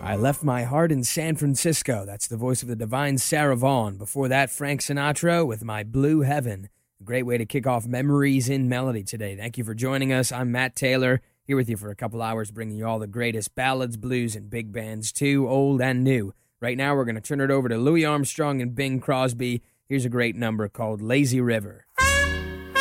I Left My Heart in San Francisco. That's the voice of the divine Sarah Vaughan. Before that, Frank Sinatra with My Blue Heaven. A great way to kick off Memories in Melody today. Thank you for joining us. I'm Matt Taylor, here with you for a couple hours, bringing you all the greatest ballads, blues, and big bands too, old and new. Right now, we're going to turn it over to Louis Armstrong and Bing Crosby. Here's a great number called Lazy River.